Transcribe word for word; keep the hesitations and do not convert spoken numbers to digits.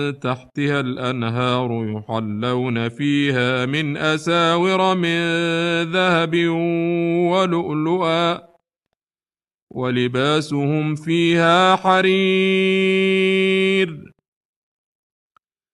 تحتها الأنهار يحلون فيها من أساور من ذهب ولؤلؤا ولباسهم فيها حرير